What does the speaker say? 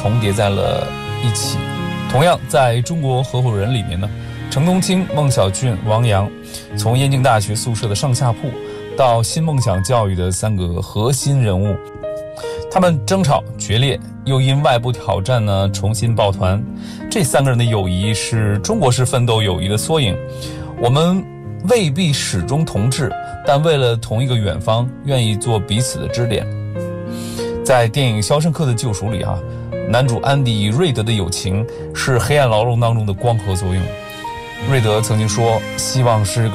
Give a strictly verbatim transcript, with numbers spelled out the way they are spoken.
重叠在了一起。同样，在中国合伙人里面呢，程东青、孟小俊、王阳，从燕京大学宿舍的上下铺到新梦想教育的三个核心人物，他们争吵决裂，又因外部挑战呢重新抱团。这三个人的友谊是中国式奋斗友谊的缩影。我们未必始终同志，但为了同一个远方，愿意做彼此的支点。在电影《肖申克的救赎》里啊，男主安迪与瑞德的友情是黑暗牢笼当中的光合作用。瑞德曾经说，希望是个